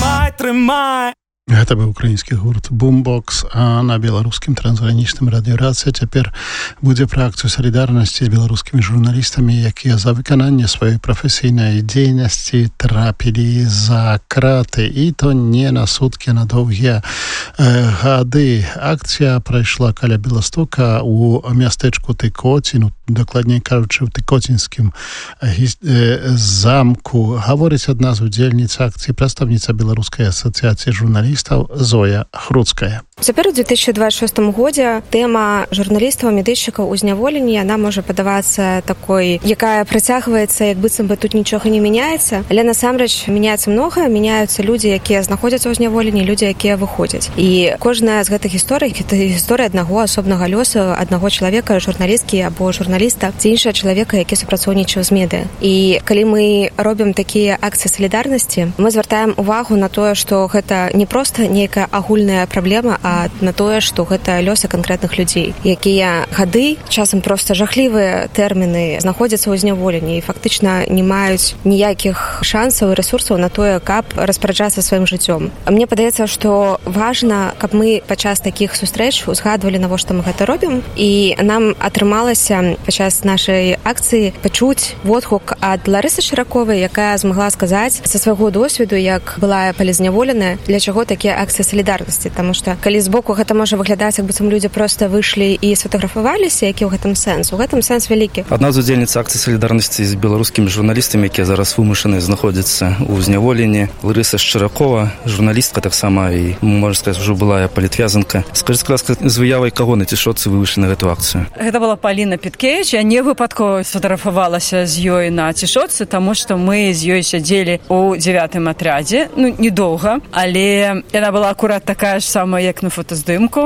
трымай. Гэта быў украінскі гурт Бумбокс, а на беларускім трансгранічным радыёрацыя цяпер будзе пра акцыю салідарнасці з беларускімі журналістамі, якія за выкананне сваёй прафесійнай дзейнасці трапілі за краты, і то не на суткі, на доўгія гады. Акцыя прайшла каля Беластока у мястэчку Тыкоцін, дакладней кажучы, ў Тыкоцінскім замку. Гаворыць адна з удзельніц акцыі прадстаўніца Беларускай асацыяцыі журналістаў Зоя Хруцкая. Цяпер у 2026 годзе тэма журналістаў, медыйшчыкаў у зняволенні, яна можа падавацца такой, якая працягваецца, як быццам бы тут нічога не мяняецца, але насамрэч мяняецца многае, мяняюцца людзі, якія знаходзяцца ў зняволенні, людзі, якія выходзяць. І кожная з гэтых гісторый гэта гісторыя аднаго асобнага лёсу, аднаго чалавека, журналісткі або журналіста ці іншага чалавека, які супрацоўнічаў з медыа. І калі мы робім такія акцыі салідарнасці, мы звяртаем увагу на тое, што гэта не проста нейкая агульная праблема, а на тое, што гэта лёсы канкрэтных людзей, якія гады, часам проста жахлівыя тэрміны, знаходзяцца ў зняволенні і фактычна не маюць ніякіх шансаў і рэсурсаў на тое, каб распараджацца сваім жыццём. Мне падаецца, што важна, каб мы падчас такіх сустрэч узгадвалі, навошта мы гэта робім, і нам атрымалася падчас нашай акцыі пачуць водгук ад Ларысы Шыраковай, якая змагла сказаць са свайго досведу, як была палізняволеная, для чаго такія акцыі салідарнасці, таму што калі збоку гэта можа выглядаць, як быццам людзі проста выйшлі і сфотаграфаваліся, які ў гэтым сэнс? У гэтым сэнс вялікі. Адна з удзельніц акцыі салідарнасці з беларускімі журналістамі, якія зараз вымушаны знаходзяцца ў зняволенні, Ларыса Шчыракова, журналістка таксама і, можна сказаць, ужо былая палітвязанка. Скажыце, ласка, з выявай каго на цішотцы вы выйшлі на гэту акцыю? Гэта была Паліна Піткевіч. Я не выпадкова сфотаграфавалася з ёй на цішотцы, таму што мы з ёй сядзелі ў 9-м атрядзе, недоўга, але яна была акурат такая ж самая, як на фотаздымку,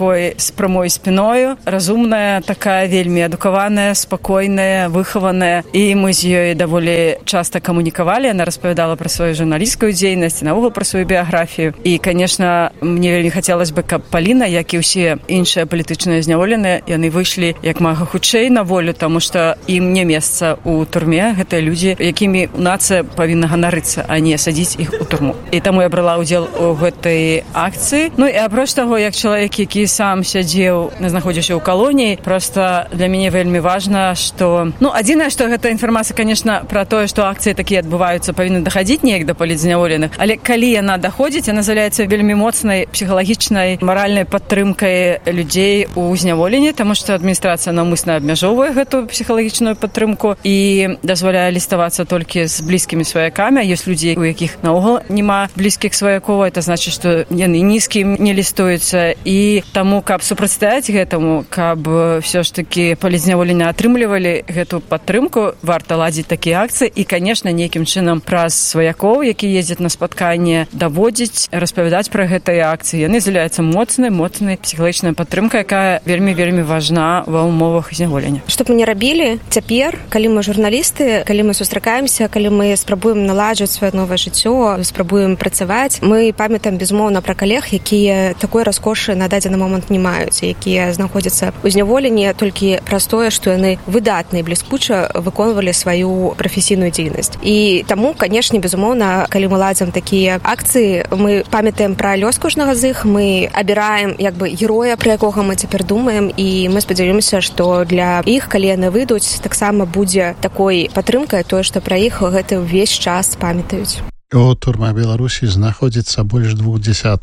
з прамой спіною, разумная, такая вельмі адукаваная, спакойная, выхаваная, і мы з ёй даволі часта камунікавалі. Яна распавядала пра сваю журналісцкую дзейнасць, наогул пра сваю біяграфію. І, конечно, мне вельмі хацелася бы, каб Паліна, як і ўсе іншыя палітычныя зняволеныя, яны выйшлі як мага хутчэй на волю, таму што ім не месца ў турме. Гэтыя людзі, якімі нацыя павінна ганарыцца, а не садзіць іх у турму. І таму я брала ўдзел у гэтай акцыі. Ну і апроч таго, як чалавек, які сам сядзеў, знаходзіўся ў калоніі, проста для мяне вельмі важна, што... адзінае, што гэта інфармацыя, конечно, пра тое, што акцыі такія адбываюцца, павінны дахадзіць неяк да палітзняволеных, але калі яна даходзіць, яна з'яўляецца вельмі моцнай псіхалагічнай, маральнай падтрымкай людзей у зняволенні, таму што адміністрацыя наўмысна абмяжоўвае гэту псіхалагічную падтрымку і дазваляе ліставацца толькі з блізкімі сваякамі. Ёсць людзей, у якіх наогул няма блізкіх сваякоў, это значыць, што яны ні з кім не лістуюцца. І таму, каб супрацьстаяць гэтаму, каб все ж таки палізняволеныя атрымлівалі гэту падтрымку, варта ладзіць такія акцыі і, конечно, нейкім чынам праз сваякоў, які ездзяць на спатканне, даводзіць, распавядаць пра гэтыя акцыі. Яны з'яўляюцца моцнай псіхалагічная падтрымка, якая вельмі важна ва ўмовах зняволення. Што б мы не рабілі цяпер, калі мы журналісты, калі мы сустракаемся, калі мы спрабуем наладжваць сваё новае жыццё, спрабуем працаваць, мы памятаем, безумоўна, пра калег, якія такой раскошы на дадзены момант не маюць, якія знаходзяцца ў зняволенні толькі праз тое, што яны выдатна і бліскуча выконвалі сваю прафесійную дзейнасць. І таму, канешне, безумоўна, калі мы ладзім такія акцыі, мы памятаем пра лёс кожнага з іх, мы абіраем героя, пра якога мы цяпер думаем, і мы спадзяёмся, што для іх, калі яны выйдуць, таксама будзе такой падтрымкай тое, што пра іх гэты ўвесь час памятаюць. У турме Беларусі знаходзіцца больш 20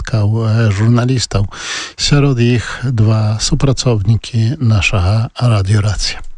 журналістаў. Сярод іх 2 супрацоўнікі нашага радыёрацыі.